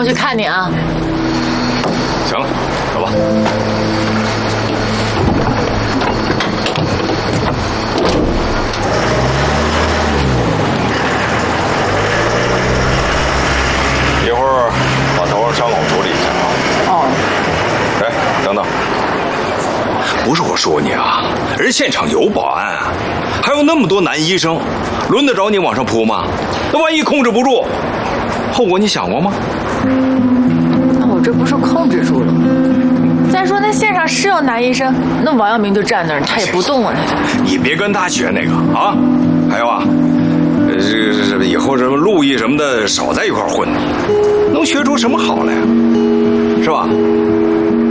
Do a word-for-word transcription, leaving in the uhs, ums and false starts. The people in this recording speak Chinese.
我去看你啊。 行了，走吧。一会儿把头上伤口处理一下啊。 哦。 哎，等等，不是我说你啊，人现场有保安，还有那么多男医生，轮得着你往上扑吗？那万一控制不住，后果你想过吗？ 那我这不是控制住了吗？再说那现场是有男医生，那王耀明就站那儿，他也不动啊，他就。 你别跟他学那个啊！还有啊，呃，这这这以后什么陆毅什么的，少在一块混，能学出什么好来呀？是吧？